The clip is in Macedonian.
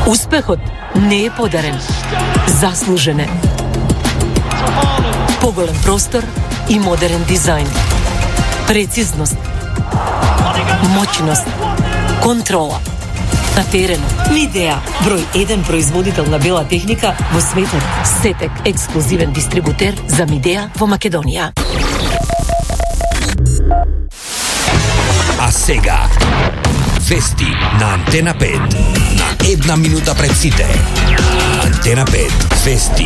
Успехот не е подарен. Заслужен е. Поголем простор и модерен дизајн. Прецизност. Моќност. Контрола. На теренот. Мидеа, број 1 производител на бела техника во светот. Сетек, ексклузивен дистрибутер за Мидеа во Македонија. А сега, вести на Антена 5. На една минута пред сите. Антена 5, вести.